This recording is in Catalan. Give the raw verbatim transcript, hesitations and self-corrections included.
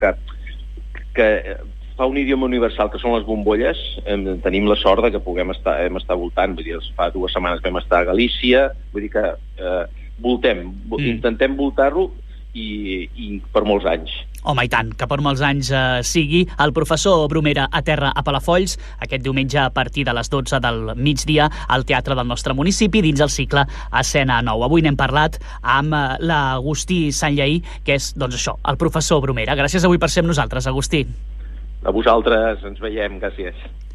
que, que fa un idioma universal, que són les bombolles. Em, tenim la sort de que puguem estar, hem estar voltant, vull dir, fa dues setmanes vam estar a Galícia, vull dir que eh, voltem, mm. intentem voltar-lo i, i per molts anys. Home, i tant, que per molts anys eh, sigui. El professor Bromera a terra a Palafolls, aquest diumenge a partir de les dotze del migdia al teatre del nostre municipi, dins el cicle Escena nou. Avui n'hem parlat amb eh, l'Agustí Sanllaí, que és, doncs això, el professor Bromera. Gràcies avui per ser amb nosaltres, Agustí. A vosaltres, ens veiem, gràcies.